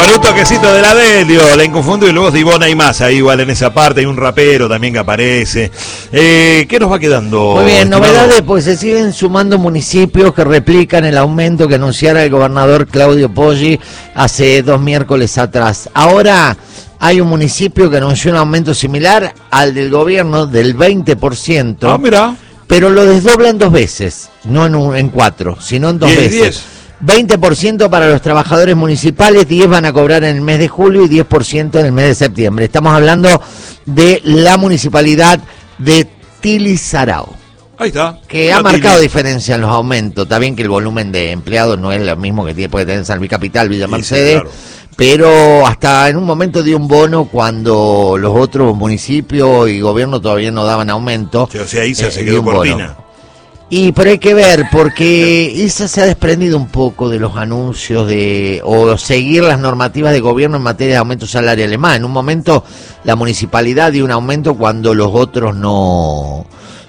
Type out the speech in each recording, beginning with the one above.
Con un toquecito de la Delio, la inconfundible voz de Ivona y más. Ahí igual en esa parte hay un rapero también que aparece. ¿Qué nos va quedando? Muy bien, estimado? novedades, pues se siguen sumando municipios que replican el aumento que anunciara el gobernador Claudio Poggi hace 2 miércoles atrás. Ahora hay un municipio que anunció un aumento similar al del gobierno del 20%. Ah, mira. Pero lo desdoblan 2 veces, no en 4, sino en 2 veces. 10. 20% para los trabajadores municipales, 10 van a cobrar en el mes de julio y 10% en el mes de septiembre. Estamos hablando de la municipalidad de Tilizarao. Ahí está. Que ha marcado diferencia en los aumentos. Está bien que el volumen de empleados no es lo mismo que puede tener San Luis Capital, Villa Mercedes, claro. pero hasta en un momento dio un bono cuando los otros municipios y gobierno todavía no daban aumento. Sí, o sea, Isa se dio quedó un bono. cortina. Pero hay que ver, porque Isa se ha desprendido un poco de los anuncios o seguir las normativas de gobierno en materia de aumento salarial. Más, en un momento la municipalidad dio un aumento cuando los otros no,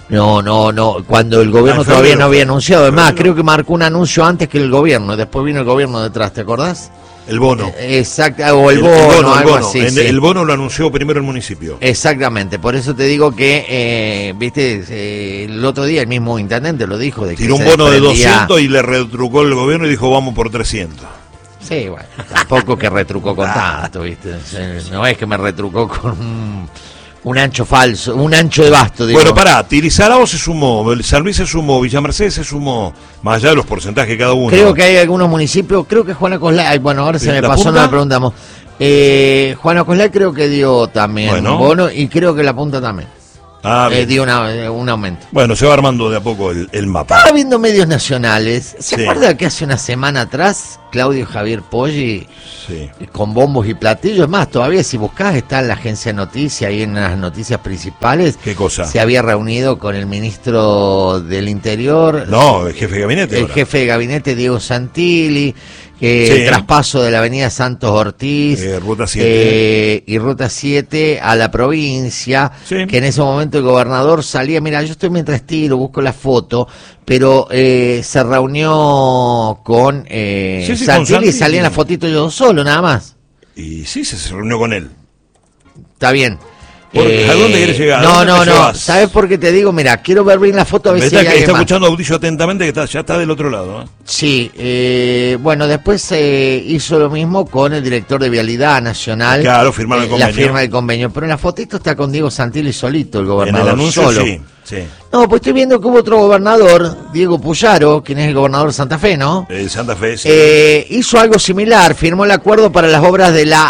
cuando el gobierno todavía no había anunciado. Además, creo que marcó un anuncio antes que el gobierno, después vino el gobierno detrás, ¿te acordás? El bono. Exacto, o el bono, algo así. El bono lo anunció primero el municipio. Exactamente, por eso te digo que, viste, el otro día el mismo intendente lo dijo. De que tiró un bono de 200 y le retrucó el gobierno y dijo vamos por 300. Sí, bueno, tampoco que retrucó con tanto, viste. No es que me retrucó con un ancho falso, un ancho de basto, digo. Bueno, pará, Tilizarao se sumó, San Luis se sumó, Villa Mercedes se sumó, más allá de los porcentajes de cada uno. Creo que hay algunos municipios, creo que Juana Coslay, bueno, ahora se me pasó, no le preguntamos. Juana Coslay creo que dio también un bono y creo que La Punta también. Dio un aumento. Bueno, se va armando de a poco el mapa. Estaba viendo medios nacionales. ¿Se acuerda que hace una semana atrás Claudio Javier Poggi, con bombos y platillos, más todavía si buscás está en la agencia de noticias, ahí en las noticias principales? ¿Qué cosa? Se había reunido con el ministro del Interior. No, el jefe de gabinete. El jefe de gabinete Diego Santilli. El traspaso de la avenida Santos Ortiz Ruta 7. y Ruta 7 a la provincia, que en ese momento el gobernador salía, mira, yo estoy mientras tiro, busco la foto, pero se reunió con Santilli y salía en la fotito yo solo, nada más. Y sí, se reunió con él. Está bien. ¿A dónde quieres llegar? No. ¿Sabes por qué te digo? Mira, quiero ver bien la foto a ver si hay está escuchando Audillo atentamente, que ya está del otro lado. Sí, bueno, después hizo lo mismo con el director de Vialidad Nacional. Claro, firmaron el convenio. La firma del convenio, pero en la fotito está con Diego Santilli solito, el gobernador. En el anuncio, solo. Sí. No, pues estoy viendo que hubo otro gobernador, Diego Puyaro, quien es el gobernador de Santa Fe, ¿no? Santa Fe, sí. Hizo algo similar, firmó el acuerdo para las obras de la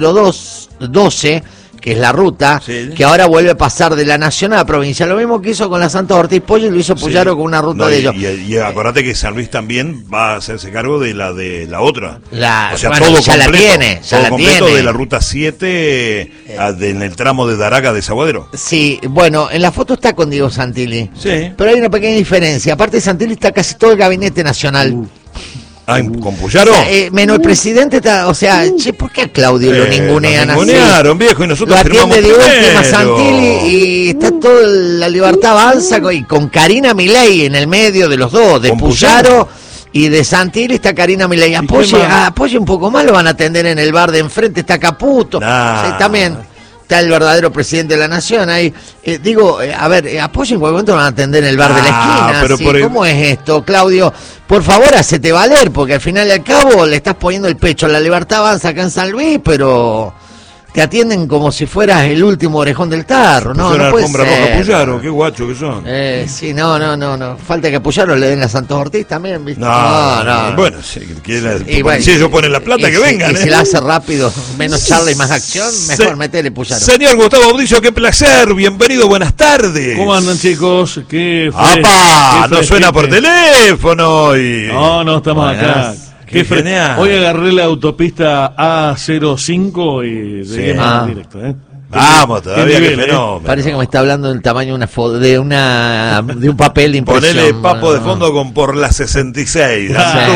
A0212, que es la ruta, que ahora vuelve a pasar de la nacional a la provincia. Lo mismo que hizo con la Santos Ortiz Poggi, lo hizo Puyaro con una ruta de ellos. Y acordate que San Luis también va a hacerse cargo de la otra. O sea, bueno, todo ya completo, la tiene, todo completo de la ruta 7 en el tramo de Daraga de Zaguadero. Sí, bueno, en la foto está con Diego Santilli. Sí. Pero hay una pequeña diferencia. Aparte de Santilli está casi todo el gabinete nacional. ¿Con Puyaro? Menos el presidente está, o sea, ¿por qué a Claudio lo ningunean así? Lo ningunearon, viejo, y nosotros lo firmamos atiende de última primero. Santilli y está toda la libertad avanza y con Karina Milei en el medio de los dos, de Puyaro y de Santilli está Karina Milei. Apoye un poco más, lo van a atender en el bar de enfrente, está Caputo. Sí, también está el verdadero presidente de la nación ahí. A ver, apoyen, porque momento lo van a atender en el bar de la esquina. Pero ¿sí? ¿Cómo es esto, Claudio? Por favor, hacete valer, porque al final y al cabo le estás poniendo el pecho a la libertad avanza acá en San Luis, pero te atienden como si fueras el último orejón del tarro, ¿no? No puede ser. Puyaro, qué guacho que son. Sí, no. Falta que Puyaro le den a Santos Ortiz también, ¿viste? No. Bueno, si ellos ponen la plata, que vengan. Y si la hace rápido, menos charla y más acción, mejor metele Puyaro. Señor Gustavo Audillo, qué placer, bienvenido, buenas tardes. ¿Cómo andan, chicos? ¡Apa! No suena por teléfono y... No, estamos acá. Qué genial. Hoy agarré la autopista A05 y llegué directo, Vamos, todavía qué fenómeno. Parece que me está hablando del tamaño de un papel de impresión. Ponele papo de fondo con por la 66.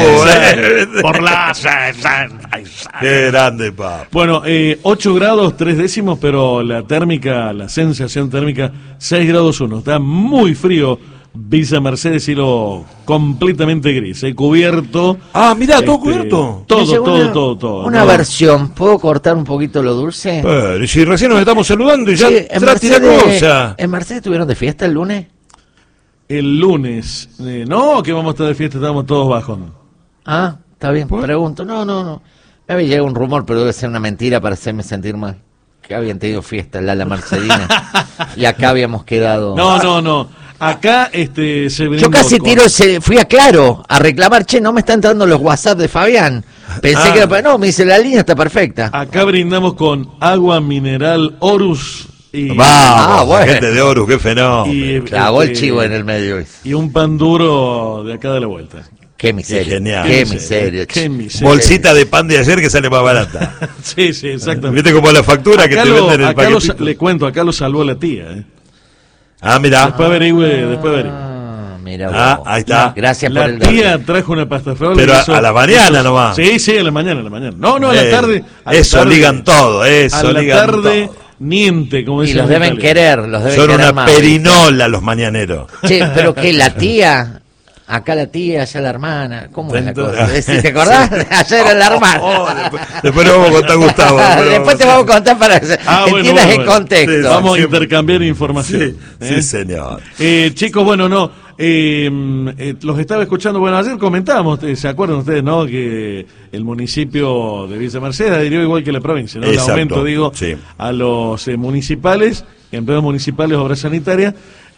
Por la 66. Qué grande, papo. Bueno, 8 grados 3 décimos, pero la sensación térmica 6 grados 1. Está muy frío Villa Mercedes, cielo completamente gris, cubierto. Ah, mirá, todo cubierto. Todo. Una versión, ¿puedo cortar un poquito lo dulce? Pero, y si recién nos estamos saludando y ya Sí, trate la cosa. ¿En Mercedes estuvieron de fiesta el lunes? El lunes, no, que vamos a estar de fiesta, estábamos todos bajón. Ah, está bien, pregunto. No. Me había llegado un rumor, pero debe ser una mentira para hacerme sentir mal. Que habían tenido fiesta en la Mercedina y acá habíamos quedado. No. Acá se brindó. Yo casi fui a Claro a reclamar, che, no me están entrando los WhatsApp de Fabián. Pensé que era, no, me dice, la línea está perfecta. Acá brindamos con agua mineral Horus y Vamos, bueno. gente de Horus, qué fenómeno. Clavó el chivo en el medio. Y un pan duro de acá de la vuelta. Qué miseria. Qué genial. Qué miseria. Qué miseria. Bolsita de pan de ayer que sale más barata. Sí, exactamente. ¿Viste como la factura Acá que te venden en el acá paquetito? le cuento, acá lo salvó la tía. Ah, mirá. Después averigüe. Mira, Ah, ahí está. Gracias por La el dato. tía trajo una pasta frola. Pero a la mañana nomás. Sí, a la mañana. No, a la tarde. Eso ligan todo, eso a la ligan tarde, todo. niente, como Y dicen los en deben Italia. querer, los deben Son querer una más. perinola los mañaneros. Che, pero que la tía, acá la tía, allá la hermana, ¿cómo es la Entonces- cosa? ¿Te acordás? Allá era la hermana. Después nos vamos a contar, Gustavo. Después te vamos a contar para que entiendas el contexto. Sí, Vamos a sí. intercambiar información. Sí, señor. Chicos, los estaba escuchando. Bueno, ayer comentábamos, ¿se acuerdan ustedes, no? Que el municipio de Villa Mercedes adhirió igual que la provincia, ¿no? El Exacto, aumento, digo, sí. a los municipales, empleados municipales, obra sanitaria,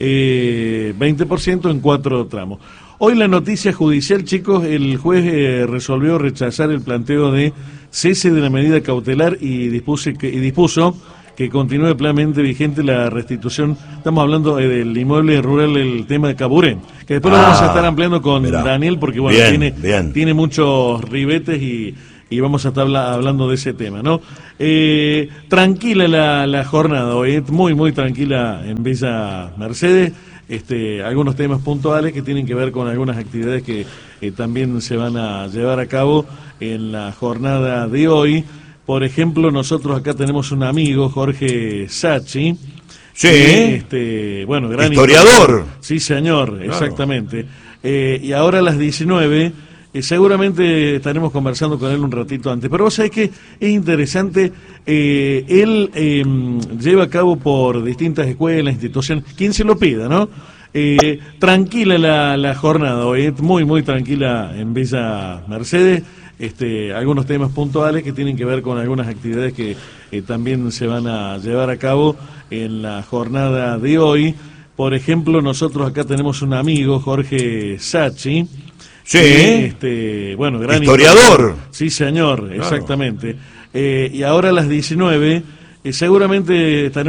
20% en 4 tramos. Hoy la noticia judicial, chicos, el juez resolvió rechazar el planteo de cese de la medida cautelar y dispuso que continúe plenamente vigente la restitución. Estamos hablando del inmueble rural, el tema de Caburé, que después lo vamos a estar ampliando con mirá. Daniel, porque bueno, Bien. tiene muchos ribetes y vamos a estar hablando de ese tema, ¿no? Tranquila la jornada hoy, muy tranquila en Villa Mercedes. Algunos temas puntuales que tienen que ver con algunas actividades que también se van a llevar a cabo en la jornada de hoy. Por ejemplo, nosotros acá tenemos un amigo, Jorge Sachi. Sí. Gran Historiador. Sí, señor, Claro. exactamente. Y ahora a las 19, seguramente estaremos conversando con él un ratito antes. Pero vos sabés que es interesante, él lleva a cabo por distintas escuelas, instituciones, quien se lo pida, ¿no? Tranquila la jornada hoy, muy tranquila en Villa Mercedes. Algunos temas puntuales que tienen que ver con algunas actividades que también se van a llevar a cabo en la jornada de hoy. Por ejemplo, nosotros acá tenemos un amigo, Jorge Sachi. Sí. Gran Historiador. Sí, señor, Claro. exactamente. Y ahora a las 19, seguramente estaremos